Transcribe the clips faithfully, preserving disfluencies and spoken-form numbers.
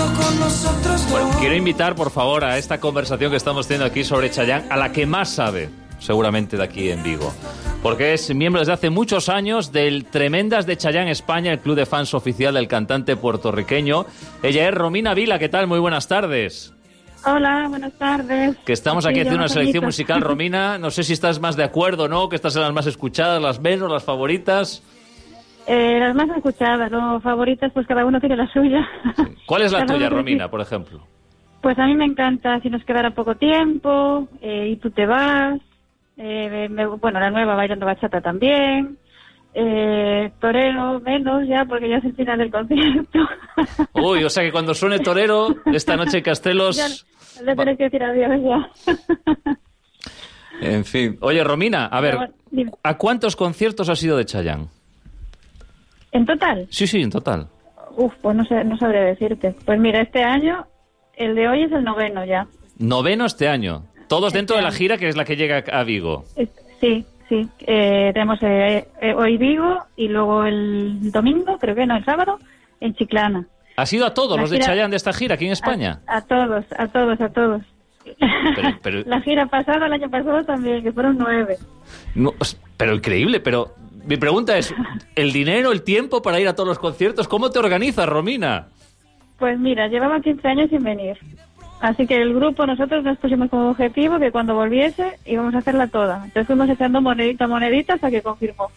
con nosotros. Bueno, quiero invitar, por favor, a esta conversación que estamos teniendo aquí sobre Chayanne, a la que más sabe, seguramente, de aquí en Vigo. Porque es miembro desde hace muchos años del Tremendas de Chayanne España, el club de fans oficial del cantante puertorriqueño. Ella es Romina Vila. ¿Qué tal? Muy buenas tardes. Hola, buenas tardes. Que estamos aquí, aquí haciendo una selección musical, Romina. No sé si estás más de acuerdo o no, que estas son las más escuchadas, las menos, las favoritas. Eh, las más escuchadas, no favoritas, pues cada uno tiene la suya. Sí. ¿Cuál es la cada tuya, uno Romina, tiene... por ejemplo? Pues a mí me encanta Si nos quedara poco tiempo, eh, Y tú te vas, eh, me, bueno, la nueva Bailando Bachata también, eh, Torero menos ya, porque ya es el final del concierto. Uy, o sea que cuando suene Torero, esta noche en Castelos... Ya, le tenés que decir adiós ya. En fin. Oye, Romina, a ver, ¿a cuántos conciertos has ido de Chayanne? ¿En total? Sí, sí, en total. Uf, pues no sé, no sabría decirte. Pues mira, este año, el de hoy es el noveno ya. Noveno este año. Todos este dentro año. de la gira que es la que llega a Vigo. Sí, sí. Eh, tenemos eh, eh, hoy Vigo y luego el domingo, creo que no, el sábado, en Chiclana. ¿Has ido a todos la los gira... de Chayanne de esta gira aquí en España? A, a todos, a todos, a todos. Pero, pero... La gira pasada, el año pasado también, que fueron nueve. No, pero increíble, pero mi pregunta es, ¿el dinero, el tiempo para ir a todos los conciertos? ¿Cómo te organizas, Romina? Pues mira, llevaba quince años sin venir. Así que el grupo, nosotros nos pusimos como objetivo que cuando volviese íbamos a hacerla toda. Entonces fuimos echando monedita a monedita hasta que confirmó.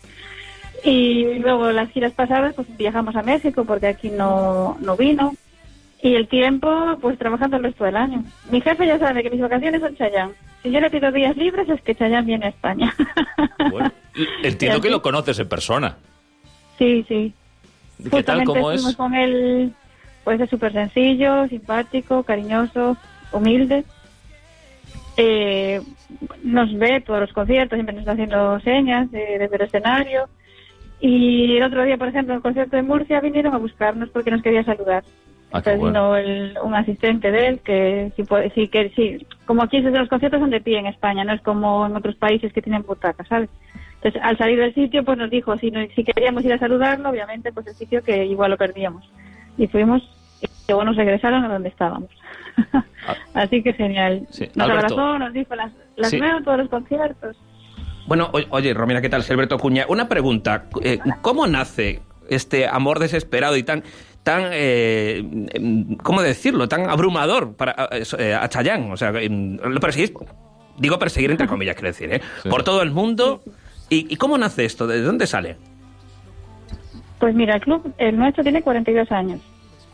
Y luego las giras pasadas, pues viajamos a México porque aquí no, no vino. Y el tiempo, pues trabajando el resto del año. Mi jefe ya sabe que mis vacaciones son Chayanne. Si yo le pido días libres es que Chayanne viene a España. Bueno, entiendo que lo conoces en persona. Sí, sí. ¿Qué tal, cómo es? Con él, pues es súper sencillo, simpático, cariñoso, humilde. Eh, nos ve todos los conciertos, siempre nos está haciendo señas eh, desde el escenario. Y el otro día, por ejemplo, en el concierto de Murcia vinieron a buscarnos porque nos quería saludar. Ah, Entonces bueno. vino el, un asistente de él que sí, puede, sí, que sí, como aquí los conciertos son de pie en España, no es como en otros países que tienen butacas, ¿sabes? Entonces al salir del sitio pues nos dijo si, no, si queríamos ir a saludarlo, obviamente pues el sitio que igual lo perdíamos. Y fuimos y luego nos regresaron a donde estábamos. Ah. Así que genial. Sí. Nos Alberto. abrazó, nos dijo las, las Sí. veo en todos los conciertos. Bueno, o- oye, Romina, ¿qué tal? Soy Alberto Cuña. Una pregunta. Eh, ¿Cómo nace este amor desesperado y tan, tan eh, ¿cómo decirlo? Tan abrumador para eh, a Chayanne? O sea, lo perseguís, digo perseguir entre comillas, quiero decir, ¿eh? Sí. Por todo el mundo. ¿Y, ¿Y cómo nace esto? ¿De dónde sale? Pues mira, el club, el nuestro tiene cuarenta y dos años.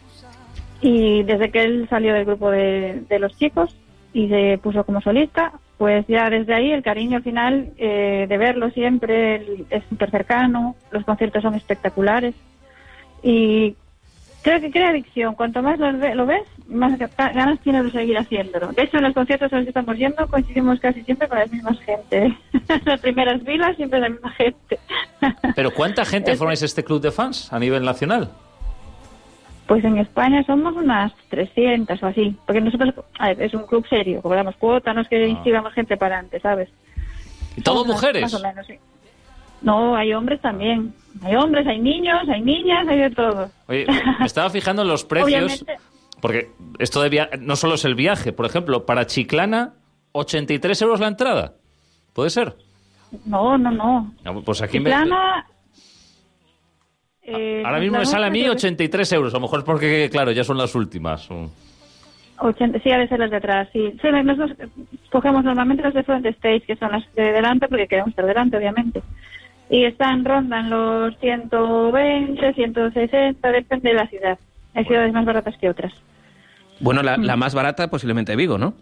Y desde que él salió del grupo de, de los chicos y se puso como solista, pues ya desde ahí el cariño al final eh, de verlo siempre el, es súper cercano, los conciertos son espectaculares y creo que crea adicción. Cuanto más lo, ve, lo ves, más ganas tienes de seguir haciéndolo. De hecho, en los conciertos a los que estamos yendo coincidimos casi siempre con las mismas gente. Las primeras filas siempre la misma gente. ¿Pero cuánta gente Es- formáis este club de fans a nivel nacional? Pues en España somos unas trescientas o así, porque nosotros, a ver, es un club serio, cobramos cuota, no es que Ah. instigamos gente para antes, ¿sabes? ¿Y todo Somos mujeres? Más o menos, sí. No, hay hombres también. Hay hombres, hay niños, hay niñas, hay de todo. Oye, me estaba fijando en los precios, Obviamente. porque esto de via- no solo es el viaje, por ejemplo, para Chiclana, ochenta y tres euros la entrada. ¿Puede ser? No, no, no. No, pues aquí me... Chiclana, eh, Ahora mismo la me sale a mí nuestra, ochenta y tres euros, a lo mejor es porque, claro, ya son las últimas. ochenta, sí, a veces las de atrás, sí. Sí, nosotros cogemos normalmente las de front stage, que son las de delante, porque queremos estar delante, obviamente. Y están, rondan los ciento veinte, ciento sesenta, depende de la ciudad. Hay ciudades más baratas que otras. Bueno, la, la más barata posiblemente Vigo, ¿no?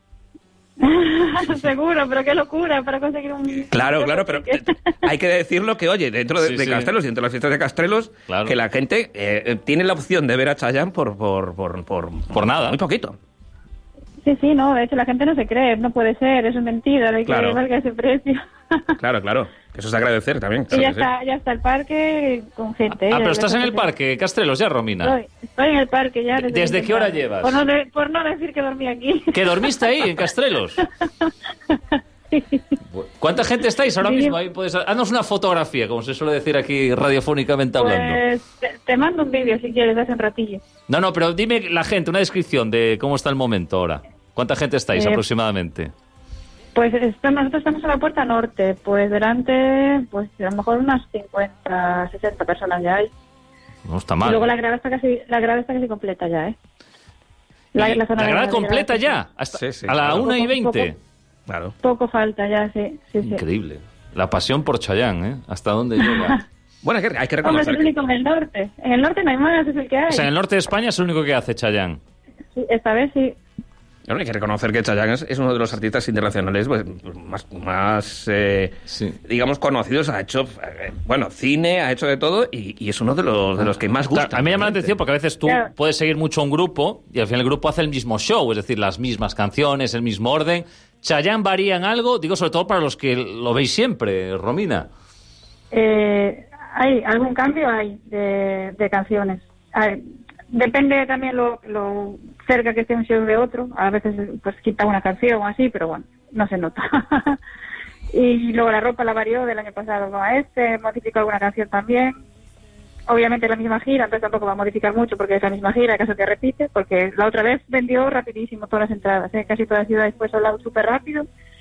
Seguro, pero qué locura para conseguir un... Claro, claro, pero hay que decirlo que, oye, dentro de, Sí, de sí. Castelos y dentro de las fiestas de Castelos, Claro. que la gente eh, tiene la opción de ver a Chayanne por, por, por, por, Por nada. Muy poquito. Sí, sí, no, de hecho la gente no se cree, no puede ser, es mentira de que Claro. valga ese precio. Claro, claro. Eso es agradecer también. Y claro ya que sí. está, ya está el parque con gente. Ah, ya- pero ya estás en está el gente. parque, Castelos, ya, Romina. Estoy, estoy en el parque ya. Desde, ¿Desde qué hora llevas? Por no, de- por no decir que dormí aquí. ¿Que dormiste ahí, en Castelos? ¿Cuánta gente estáis ahora Sí. mismo? Ahí puedes... Haznos una fotografía, como se suele decir aquí radiofónicamente hablando. Pues te- te mando un vídeo si quieres, hace un ratillo. No, no, pero dime la gente, una descripción de cómo está el momento ahora. ¿Cuánta gente estáis Eh, aproximadamente? Pues estamos, nosotros estamos en la puerta norte, pues delante, pues a lo mejor unas cincuenta, sesenta personas ya hay. No está Y mal. luego la grada está casi, la grada está casi completa ya, ¿eh? La, La, la zona la de- grada de completa grada, ya, hasta Sí, sí, a la claro. una y Poco- veinte. poco- Claro. Poco falta ya, sí, sí, sí. Increíble. La pasión por Chayanne, ¿eh? ¿Hasta dónde llega? Bueno, hay que, hay que Hombre, es reconocer el que... único en el norte. En el norte no hay más, es el que hay. O sea, en el norte de España es el único que hace Chayanne. Sí, esta vez sí. Bueno, hay que reconocer que Chayanne es, es uno de los artistas internacionales pues, más, más eh, Sí. digamos, conocidos. Ha hecho, eh, bueno, cine, ha hecho de todo y, y es uno de los, de los que más gusta. Claro, a mí me llama la atención porque a veces tú Claro. puedes seguir mucho a un grupo y al final el grupo hace el mismo show, es decir, las mismas canciones, el mismo orden. ¿Chayanne varía en algo? Digo, sobre todo para los que lo veis siempre, Romina. Eh, hay algún cambio hay de, de canciones. Hay- depende también lo, lo cerca que esté un show de otro. A veces pues quita una canción o así, pero bueno, no se nota. Y luego la ropa la varió del año pasado con a este, modificó alguna canción también. Obviamente la misma gira, entonces tampoco va a modificar mucho porque es la misma gira, caso que repite, porque la otra vez vendió rapidísimo todas las entradas, ¿eh? Casi todas las ciudades fue sold out súper rápido.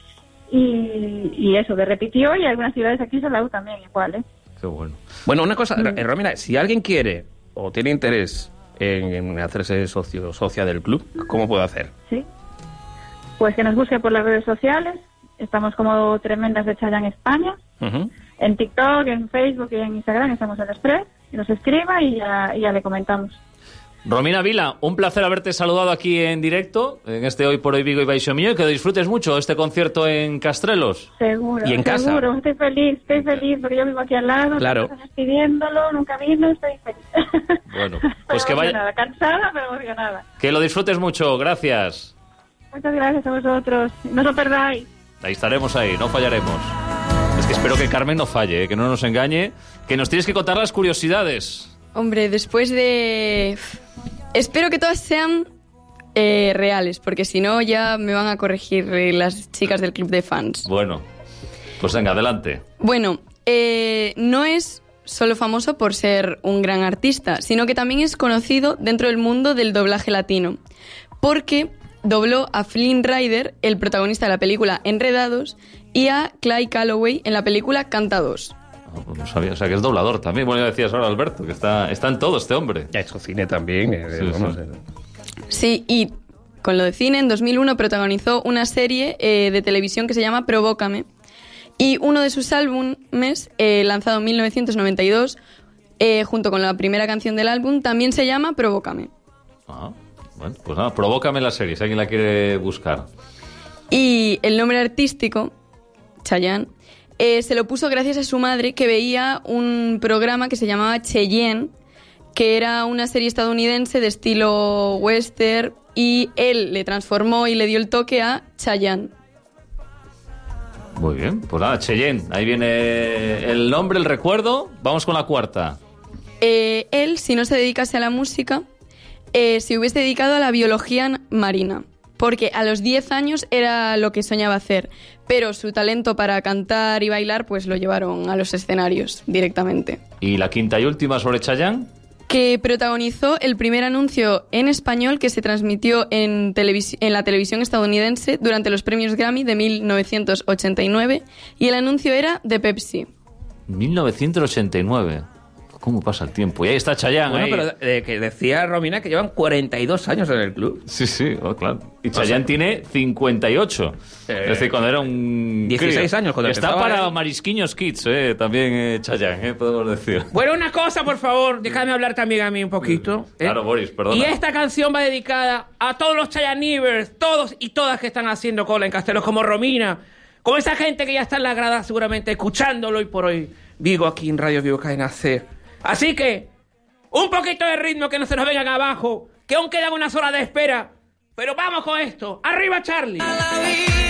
Y, y eso, de repitió y algunas ciudades aquí sold out también igual, ¿eh? Qué bueno. Bueno, una cosa, eh, Romina, si alguien quiere o tiene interés en, en hacerse socio socia del club, ¿cómo puede hacer? Sí. Pues que nos busque por las redes sociales. Estamos como Tremendas de Chayanne España. Ujú. En TikTok, en Facebook y en Instagram estamos en Express. Y nos escriba y ya, y ya le comentamos. Romina Vila, un placer haberte saludado aquí en directo, en este Hoy por Hoy Vigo y Baixo Mío, y que disfrutes mucho este concierto en Castrelos. Seguro, ¿Y en casa? seguro. Estoy feliz, estoy feliz porque yo vivo aquí al lado. Claro. Tantos años pidiéndolo, nunca vino, estoy feliz. Bueno, Estoy pues que vaya, emocionada, cansada, pero emocionada. que lo disfrutes mucho, gracias. Muchas gracias a vosotros. No os lo perdáis. Ahí estaremos ahí, no fallaremos. Es que espero que Carmen no falle, ¿eh? Que no nos engañe, que nos tienes que contar las curiosidades. Hombre, después de... Espero que todas sean eh, reales, porque si no ya me van a corregir eh, las chicas del club de fans. Bueno, pues venga, adelante. Bueno, eh, no es solo famoso por ser un gran artista, sino que también es conocido dentro del mundo del doblaje latino, porque dobló a Flynn Rider, el protagonista de la película Enredados, y a Clyde Calloway en la película Canta dos. No, pues no sabía, o sea que es doblador también. Bueno, ya decías ahora, Alberto, que está, está en todo este hombre. Ya ha hecho cine también. eh, Sí, vamos, sí. eh. Sí, y con lo de cine, en dos mil uno protagonizó una serie eh, de televisión que se llama Provócame. Y uno de sus álbumes, eh, lanzado en mil novecientos noventa y dos, eh, junto con la primera canción del álbum, también se llama Provócame. Ah, bueno, pues nada, provócame la serie, si alguien la quiere buscar. Y el nombre artístico, Chayanne, eh, se lo puso gracias a su madre, que veía un programa que se llamaba Cheyenne, que era una serie estadounidense de estilo western, y él le transformó y le dio el toque a Chayanne. Muy bien, pues nada, Cheyenne, ahí viene el nombre, el recuerdo. Vamos con la cuarta. Eh, él, si no se dedicase a la música, eh, se hubiese dedicado a la biología marina, porque a los diez años era lo que soñaba hacer, pero su talento para cantar y bailar pues lo llevaron a los escenarios directamente. Y la quinta y última sobre Chayanne. Que protagonizó el primer anuncio en español que se transmitió en, televis- en la televisión estadounidense durante los premios Grammy de mil novecientos ochenta y nueve, y el anuncio era de Pepsi. mil novecientos ochenta y nueve. ¿Cómo pasa el tiempo? Y ahí está Chayanne. Bueno, ahí. pero eh, que decía Romina que llevan cuarenta y dos años en el club. Sí, sí, oh, claro. Y Chayanne tiene cincuenta y ocho. Eh, es decir, cuando era un... dieciséis crío. años cuando Está empezaba, para ¿eh? Marisquiños Kids, eh, también eh, Chayanne, eh, podemos decir. Bueno, una cosa, por favor, déjame hablar también a mí un poquito. ¿eh? Claro, Boris, perdona. Y esta canción va dedicada a todos los Chayanivers, todos y todas que están haciendo cola en Castelos, como Romina, como esa gente que ya está en la grada seguramente escuchándolo hoy por hoy. Vigo aquí en Radio Vigo Cadena C. Así que, un poquito de ritmo, que no se nos vengan abajo, que aún quedan unas horas de espera. Pero vamos con esto. ¡Arriba, Charlie!